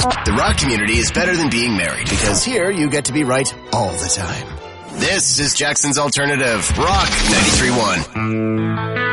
The rock community is better than being married because here you get to be right all the time. This is Jackson's Alternative, Rock 93.1.